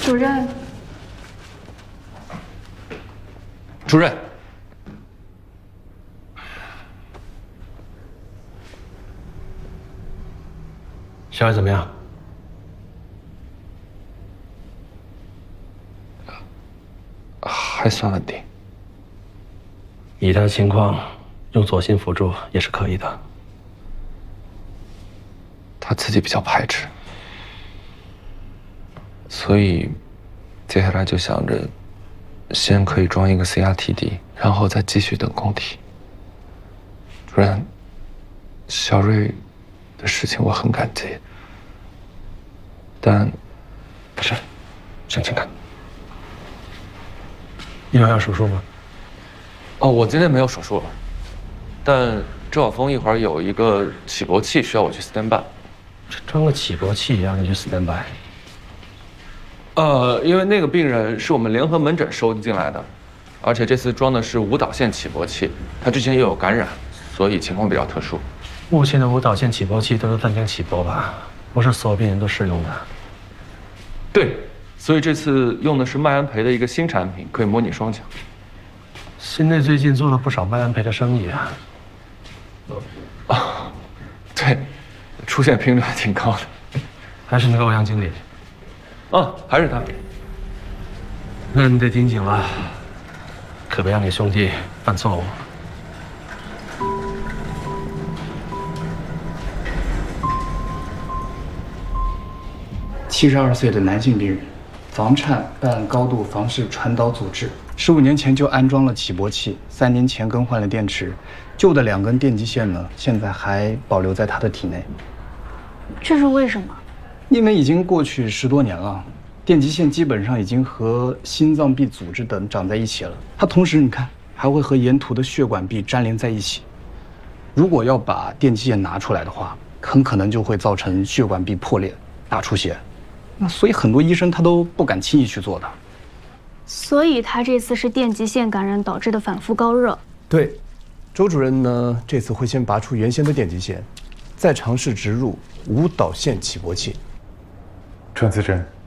主任， 主任， 小艾怎么样？ 还算稳定。 以他的情况，用左心辅助也是可以的。 他自己比较排斥，所以接下来就想着，先可以装一个 CRTD， 然后再继续等供体。主任，小瑞的事情我很感激，但不是，先请看。 医院要手术吗？ 哦，我今天没有手术了，但周晓峰一会儿有一个起搏器需要我去 stand by。 装个起搏器让你去 stand by。 因为那个病人是我们联合门诊收进来的，而且这次装的是舞蹈线起搏器，他之前也有感染，所以情况比较特殊。 目前的舞蹈线起搏器都是暂停起搏吧，不是所有病人都适用的。 对，所以这次用的是麦安培的一个新产品，可以模拟双脚。 新内最近做了不少麦安培的生意啊。 对，出现频率还挺高的。 还是那个欧阳经理。 还是他。 那你得盯紧了，可别让你兄弟犯错误。 72岁的男性病人，房颤伴高度房室传导阻滞，15年前就安装了起搏器，3年前更换了电池，旧的2根电极线呢，现在还保留在他的体内。 这是为什么？ 因为已经过去10多年了，电极线基本上已经和心脏壁组织等长在一起了。它同时你看还会和沿途的血管壁粘连在一起。如果要把电极线拿出来的话，很可能就会造成血管壁破裂、大出血。那所以很多医生他都不敢轻易去做的。 所以他这次是电极线感染导致的反复高热。 对，周主任呢这次会先拔出原先的电极线，再尝试植入舞蹈线起搏器。 陈思珍，